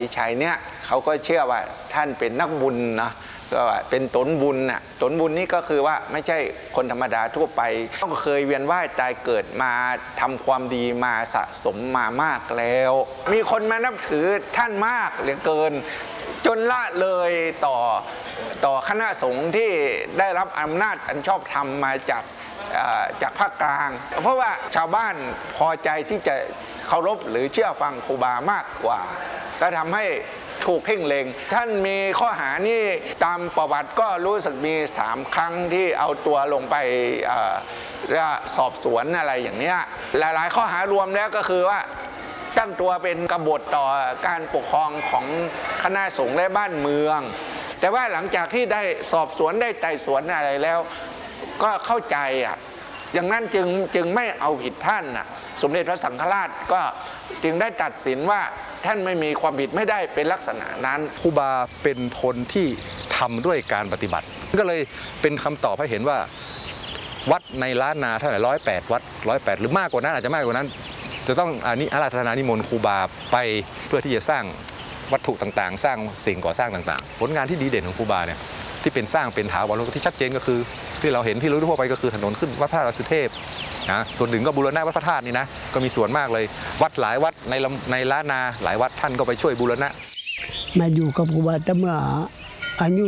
ชัยเนี่ยเขาก็เชื่อว่าท่านเป็นนักบุญนะก็เป็นตนบุญน่ะตนบุญนี่ก็คือว่าไม่ใช่คนธรรมดาทั่วไปต้องเคยเวียนว่ายตายเกิดมาทำความดีมาสะสมมามากแล้วมีคนมานับถือท่านมากเหลือเกินจนละเลยต่อคณะสงฆ์ที่ได้รับอำนาจอันชอบธรรมมาจากภาคกลางเพราะว่าชาวบ้านพอใจที่จะเคารพหรือเชื่อฟังครูบามากกว่าก็ทำให้ถูกเพ่งเล็งท่านมีข้อหานี่ตามประวัติก็รู้สึกมี3 ครั้งที่เอาตัวลงไปสอบสวนอะไรอย่างเนี้ยหลายๆข้อหารวมแล้วก็คือว่าตั้งตัวเป็นกบฏต่อการปกครองของคณะสงฆ์และบ้านเมืองแต่ว่าหลังจากที่ได้สอบสวนได้ไต่สวนอะไรแล้วก็เข้าใจอย่างนั้นจึงไม่เอาผิดท่านสมเด็จพระสังฆราชก็จึงได้ตัดสินว่าท่านไม่มีความผิดไม่ได้เป็นลักษณะนั้นครูบาเป็นคนที่ทำด้วยการปฏิบัติก็เลยเป็นคำตอบให้เห็นว่าวัดในล้านนาเท่าไหร่108 วัด108หรือมากกว่านั้นอาจจะมากกว่านั้นจะต้องอาราธนานิมนต์ครูบาไปเพื่อที่จะสร้างวัตถุต่างๆสร้างสิ่งก่อสร้างต่างๆผลงานที่ดีเด่นของครูบาเนี่ยที่เป็นสร้างเป็นถาวรที่ชัดเจนก็คือที่เราเห็นที่รู้ทั่วไปก็คือถนนขึ้นวัดพระธาตุดอยสุเทพนะส่วนหนึ่งก็บูรณะวัดพระธาตุนี่นะก็มีส่วนมากเลยวัดหลายวัดในล้านนาหลายวัดท่านก็ไปช่วยบูรณะมาอยู่กับครูบาตั้งเมื่ออายุ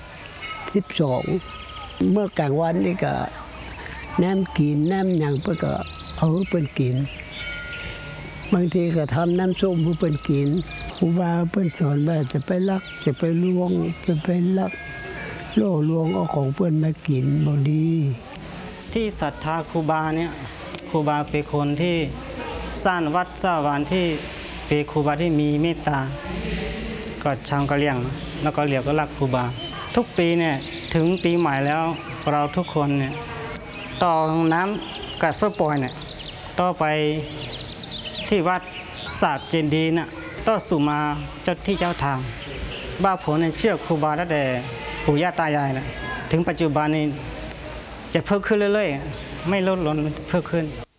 12เมื่อกลางวันนี่ก็น้ำกินน้ำหยังเพื่อก็เอาเปิ้นกินบางทีก็ทำน้ำส้มเพื่อเปิ้นกินครูบาเปิ้นสอนว่าจะไปลักจะไปลวงจะไปลักโล่ลวงเอาของเปิ้นมากินบ่ดีที่ศรัทธาครูบาเนี่ยครูบาเป็นคนที่สร้างวัดสร้างวานที่เป็นครูบาที่มีเมตตาก็ชาวกะเหรี่ยงแล้วก็เหลียวก็รักครูบาทุกปีเนี่ยถึงปีใหม่แล้วเราทุกคนเนี่ยต่อน้ำกับโซ่ปอยเนี่ยต่อไปที่วัดสาบเจดีย์น่ะต่อสู่มาเจ้าที่เจ้าทางบ้าผมเนี่ยเชื่อครูบาตั้งแต่ปู่ย่าตายายนะถึงปัจจุบันนี้จะเพิ่มขึ้นเรื่อยๆไม่ลดลงเพิ่มขึ้น